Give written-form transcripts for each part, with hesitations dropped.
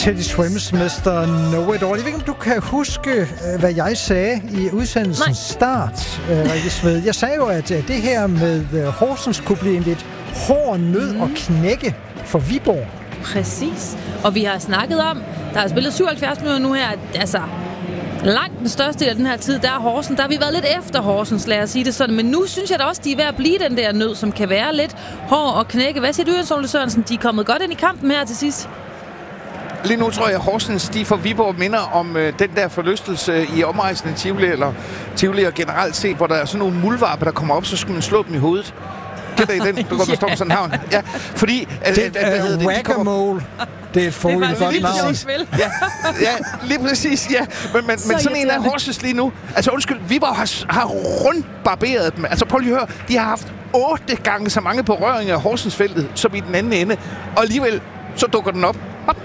Teddy Swims, Mr. Know It All. Jeg ved ikke, om du kan huske, hvad jeg sagde i udsendelsens start, Rikke Sved. Jeg sagde jo, at det her med Horsens kunne blive en lidt hård nød og knække for Viborg. Præcis. Og vi har snakket om, der er spillet 77 minutter nu her, altså langt den største del af den her tid, der er Horsens. Der har vi været lidt efter Horsens, lad os sige det sådan. Men nu synes jeg da også, de er ved at blive den der nød, som kan være lidt hård og knække. Hvad siger du, Jens Ole Sørensen? De er kommet godt ind i kampen her til sidst. Lige nu tror jeg, at Horsens, de for Viborg minder om den der forlystelse i omrejsende Tivoli, eller Tivoli og generelt set, hvor der er sådan nogle muldvarpe, der kommer op, så skal man slå dem i hovedet. Kender I den? Du går med Storm sådan havn. Ja, fordi... Det er whack-a-mole. Det er et fåligt godt navn. Ja, lige præcis, ja. Men sådan en af Horsens lige nu. Altså undskyld, Viborg har rundbarberet dem. Altså prøv lige at høre, de har haft 8 gange så mange berøringer af Horsensfeltet, som i den anden ende. Og alligevel, så dukker den op.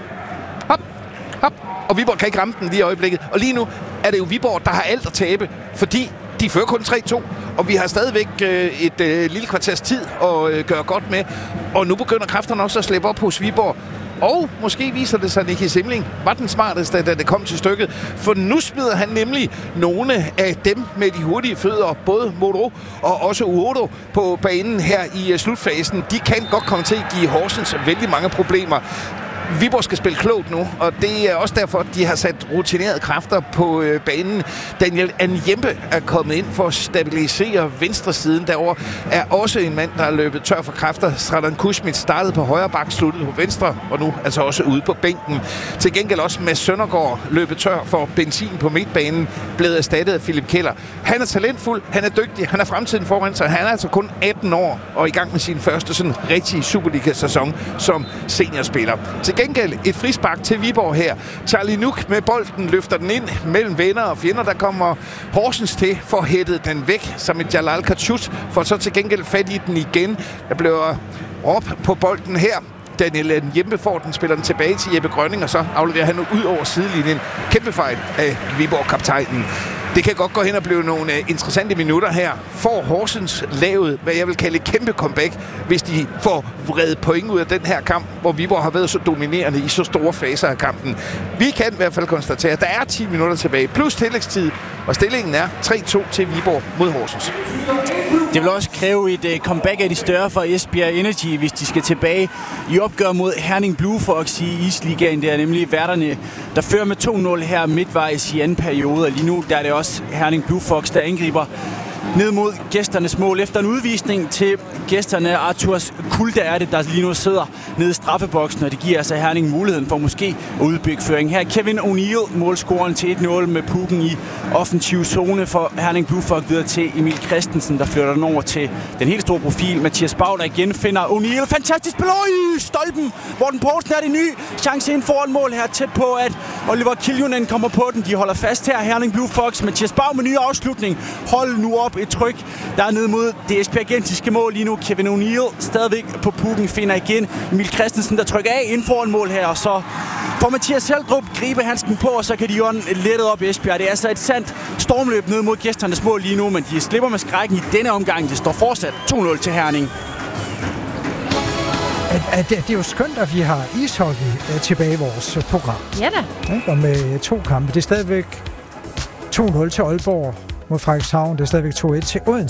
Hop. Og Viborg kan ikke ramme den lige i øjeblikket. Og lige nu er det jo Viborg, der har alt at tabe, fordi de fører kun 3-2. Og vi har stadigvæk et lille kvarters tid at gøre godt med. Og nu begynder kræfterne også at slippe op hos Viborg. Og måske viser det sig, at Nicky Simling var den smarteste, da det kom til stykket. For nu smider han nemlig nogle af dem med de hurtige fødder, både Modro og også Uodo, på banen her i slutfasen. De kan godt komme til at give Horsens vældig mange problemer. Viborg skal spille klogt nu, og det er også derfor, at de har sat rutinerede kræfter på banen. Daniel Njembe er kommet ind for at stabilisere venstre siden. Derovre er også en mand, der er løbet tør for kræfter. Sradan Kushmit startede på højre bak, sluttede på venstre, og nu altså også ude på bænken. Til gengæld også Mads Søndergaard løbet tør for benzin på midtbanen, blevet erstattet af Philip Keller. Han er talentfuld, han er dygtig, han er fremtiden foran sig. Han er altså kun 18 år og i gang med sin første sådan rigtige Superliga-sæson som seniorspiller. Til gengæld et frispark til Viborg her. Charlie Nuk med bolden løfter den ind mellem venner og fjender. Der kommer Horsens til for at hætte den væk som et Jalal Kachut, for så til gengæld fat i den igen. Der bliver råb på bolden her. Daniel Njembe får den, spiller den tilbage til Jeppe Grønning, og så afleverer han ud over sidelinjen. Kæmpe fejl af Viborg-kaptajnen. Det kan godt gå hen og blive nogle interessante minutter her. Får Horsens lavet, hvad jeg vil kalde et kæmpe comeback, hvis de får vredet point ud af den her kamp, hvor Viborg har været så dominerende i så store faser af kampen. Vi kan i hvert fald konstatere, at der er 10 minutter tilbage, plus tillægstid, og stillingen er 3-2 til Viborg mod Horsens. Det vil også kræve et comeback af de større for Esbjerg Energy, hvis de skal tilbage i opgør mod Herning Blue Fox i Isligaen. Det er nemlig værterne, der fører med 2-0 her midtvejs i anden periode. Og lige nu der er det også Herning Blue Fox, der angriber ned mod gæsternes mål. Efter en udvisning til gæsterne, Arthurs Kulda er det, der lige nu sidder nede i straffeboksen, og det giver altså Herning muligheden for måske at udbygge føring. Her Kevin O'Neill, målscoren til 1-0 med pukken i offensiv zone for Herning Blue Fox, videre til Emil Christensen, der flytter den over til den helt store profil. Mathias Bag, der igen finder O'Neill. Fantastisk spil i stolpen. Morten Poulsen er det nye chance ind foran mål her, tæt på at Oliver Kiljunen kommer på den. De holder fast her, Herning Blue Fox. Mathias Bag med ny afslutning. Hold nu op, et tryk, der er ned mod det esbjergensiske mål lige nu. Kevin O'Neill stadigvæk på pukken, finder igen Emil Christensen, der trykker af ind foran mål her, og så får Mathias Heldrup gribe handsken på, og så kan de jo lettet op i Esbjerg. Det er altså et sandt stormløb ned mod gæsternes mål lige nu, men de slipper med skrækken i denne omgang. Det står fortsat 2-0 til Herning. Det er jo skønt, at vi har ishockey tilbage i vores program. Ja da. Og med 2 kampe. Det er stadigvæk 2-0 til Aalborg mod Frederikshavn. Det er stadigvæk 2-1 til Odense.